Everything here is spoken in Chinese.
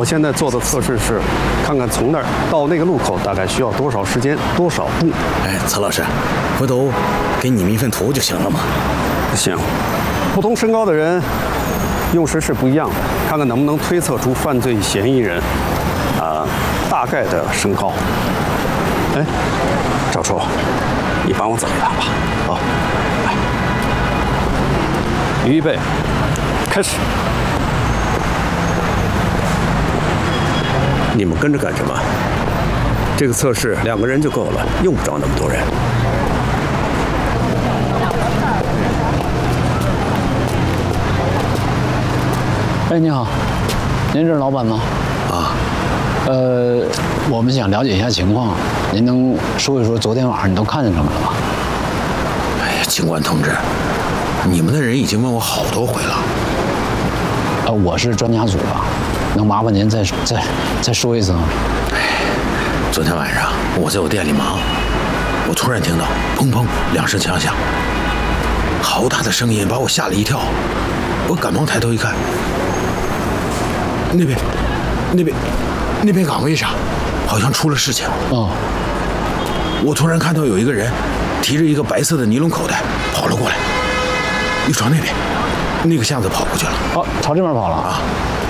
我现在做的测试是，看看从那儿到那个路口大概需要多少时间，多少步。 哎，曹老师，回头给你们一份图就行了嘛。 行，不同身高的人用时是不一样的，看看能不能推测出犯罪嫌疑人大概的身高。哎，赵叔，你帮我走一趟吧。啊，来，预备，开始。你们跟着干什么？这个测试2个人就够了，用不着那么多人。 哎，你好，您这是老板吗？ 啊， 我们想了解一下情况，您能说一说昨天晚上你都看见什么了吗？ 哎呀，警官同志，你们的人已经问我好多回了。 我是专家组的，能麻烦您再说一次吗？ 昨天晚上我在我店里忙，我突然听到砰砰2声枪响，好大的声音把我吓了一跳。我赶忙抬头一看，那边岗位上好像出了事情。 哦， 我突然看到有一个人提着一个白色的尼龙口袋跑了过来，又朝那个巷子跑过去了。 哦，朝这边跑了啊！